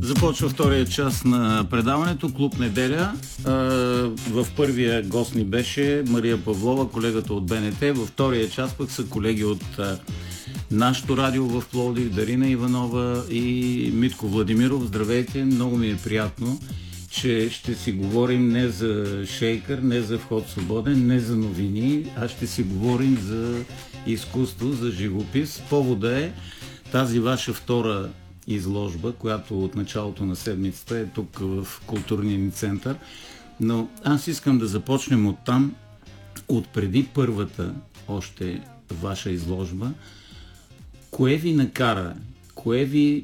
Започва втория час на предаването Клуб Неделя. В първия гост ни беше Мария Павлова, колегата от БНТ. Във втория час пък са колеги от нашото радио в Пловдив, Дарина Иванова и Митко Владимиров. Здравейте, много ми е приятно, че ще си говорим не за шейкър, не за вход свободен, не за новини, а ще си говорим за изкуство, за живопис. Повода е тази ваша втора изложба, която от началото на седмицата е тук в културния ни център. Но аз искам да започнем от там, от преди първата още ваша изложба. Кое ви накара, кое ви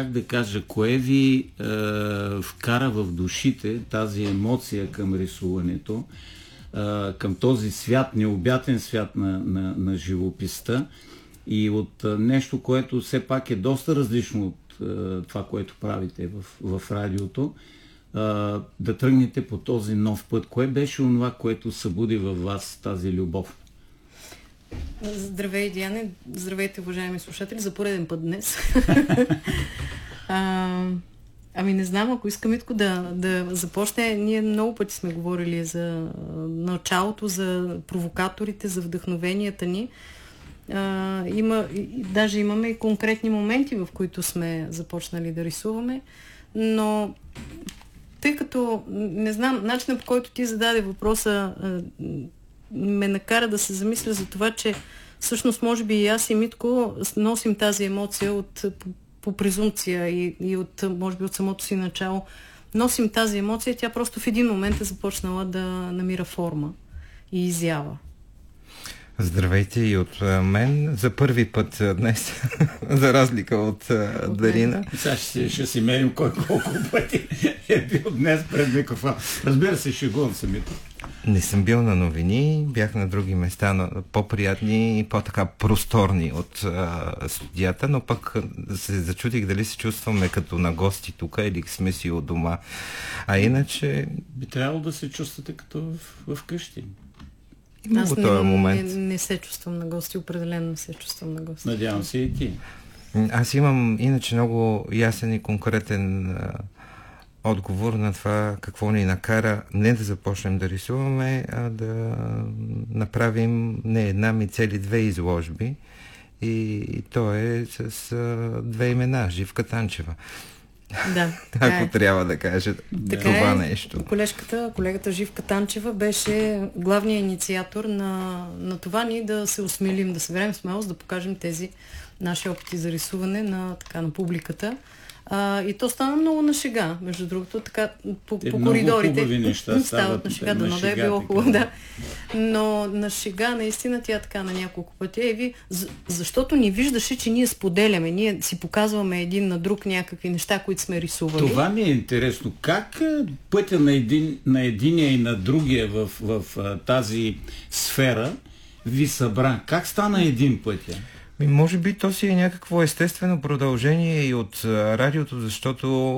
вкара в душите тази емоция към рисуването, към този свят, необятен свят на живописта и от нещо, което все пак е доста различно от това, което правите в радиото, да тръгнете по този нов път. Кое беше онова, което събуди във вас тази любов? Здравей, Диане. Здравейте, уважаеми слушатели. За пореден път днес. Ами не знам, ако иска Митко да започне. Ние много пъти сме говорили за началото, за провокаторите, за вдъхновенията ни. Даже имаме и конкретни моменти, в които сме започнали да рисуваме, но тъй като не знам, начинът, по който ти зададе въпроса, ме накара да се замисля за това, че всъщност може би и аз и Митко носим тази емоция по презумпция и може би от самото си начало носим тази емоция, тя просто в един момент е започнала да намира форма и изява. Здравейте и от мен. За първи път днес, за разлика от Дарина. Сега ще си мерим кой колко пъти е бил днес пред микрофон. Разбира се, шегувам самите. Не съм бил на новини, бях на други места, но по-приятни и по-така просторни от студията, но пък се зачудих дали се чувстваме като на гости тук или сме си от дома. А иначе... Би трябвало да се чувствате като в къщи. Аз не се чувствам на гости, определено не се чувствам на гости. Надявам се и ти. Аз имам иначе много ясен и конкретен отговор на това какво ни накара не да започнем да рисуваме, а да направим не една, ми цели две изложби. И то е с две имена, Живка Танчева. Да, ако трябва да кажа това нещо. Колегата Живка Танчева беше главният инициатор на това ни да се осмелим, да съберем смелост, да покажем тези наши опити за рисуване на публиката. И то стана много на шега, между другото, така по коридорите. Хубави неща стават на шега, да е било хубаво, да. Но на шега наистина тя така на няколко пъти. Защото ни виждаше, че ние споделяме, ние си показваме един на друг някакви неща, които сме рисували. Това ми е интересно. Как пътя на единия и на другия в тази сфера ви събра? Как стана един пътя? Може би то си е някакво естествено продължение и от радиото, защото